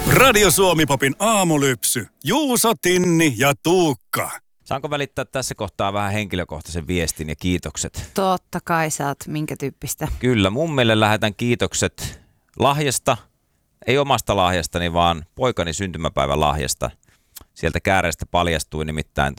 Radio Suomi-popin aamulypsy. Juuso, Tinni ja Tuukka. Saanko välittää tässä kohtaa vähän henkilökohtaisen viestin ja kiitokset? Totta kai saat. Minkä tyyppistä? Kyllä, mummille lähetän kiitokset lahjasta. Ei omasta lahjastani, vaan poikani syntymäpäivän lahjasta. Sieltä kääreestä paljastui nimittäin